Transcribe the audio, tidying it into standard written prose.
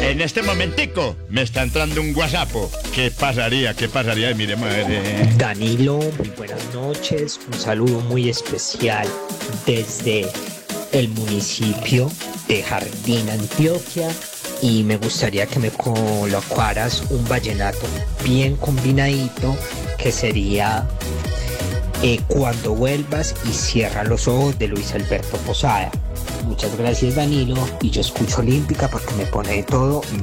En este momentico me está entrando un WhatsApp. ¿Qué pasaría? ¿Qué pasaría? Y miremos a ver. Danilo, muy buenas noches. Un saludo muy especial desde el municipio de Jardín, Antioquia. Y me gustaría que me colocaras un vallenato bien combinadito, que sería Cuando vuelvas y cierra los ojos, de Luis Alberto Posada. Muchas gracias, Danilo, y yo escucho Olímpica porque me pone de todo